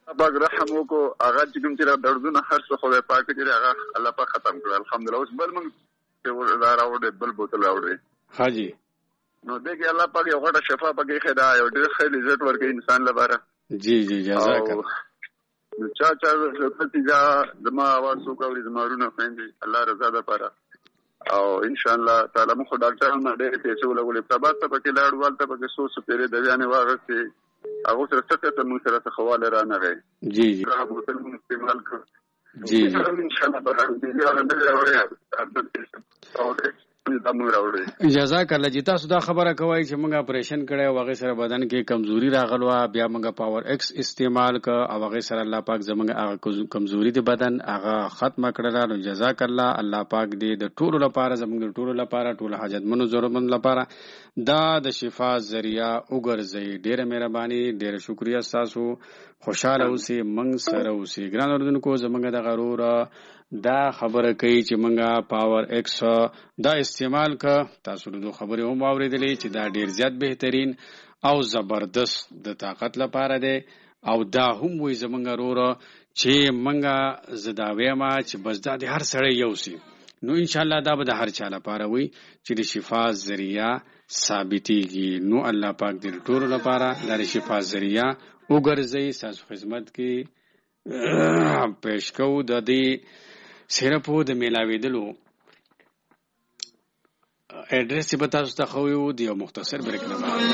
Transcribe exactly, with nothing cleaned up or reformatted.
پاک رحم وکړو هغه چې کوم چې را دردونه هر څه خدای پاک چې هغه الله پاک ختم کړ الحمدلله. اوس بل موږ دا راوړې بل بوتل راوړې حاجی نو دغه الله پاک یو غټه شفا پکې خدا یو ډېر ښه رزلټ ورکړي انسان لپاره. جی جی جزاک الله. نو چا چا چې دا زما आवाज وکړي زمارونه خويندې الله رضا ده لپاره او ان شاء الله تعالی مخ ډاکټر نه ډېر پیسې ولګولې په باسه پکې لاړ والته پکې سو سو پیری د ځانې واغسي هغه سره څه څه موږ سره خواله را نه غي. جی جی دا بوتل مو استعمال کړ جی ان شاء الله به راځي جزاک الله. جی تاسو دا خبره کوي چې موږ اپریشن کړی او هغه سره بدن کې کمزوري راغلوه بیا موږ پاور ایکس استعمال ک او هغه سره الله پاک زموږ هغه کمزوري دی بدن هغه ختم کړل. نو جزاک الله. الله پاک دې د ټولو لپاره زموږ د ټولو لپاره ټول حاجتمنو ضرورتمند لپاره دا د شفا ذریعہ وګرځي. ډېره مهرباني ډېر شکریا تاسو خوشاله اوسئ موږ سره اوسئ. ګران اوردونکو زموږ د غرور دا خبره کوي چې موږ پاور ایکس دا استعمال کا تاسو له خبرې هم اوریدلې چې دا ډیر زیات بهترین او زبردست د طاقت لپاره دی او دا هم وي زمونږ وروره چې موږ زداوی ما چې بس دا د هر سړی یو سي نو ان شاء الله دا به د هر چا لپاره وي چې د شفا ذریعہ ثابتېږي. نو الله پاک دې ټول لپاره د شفا ذریعہ وګرځي. تاسو خدمت کې پېښ کوو د دې سیرپو د میلاویدلو ایڈریس چې به تاسو ته خو یو دی یو مختصر بریک نه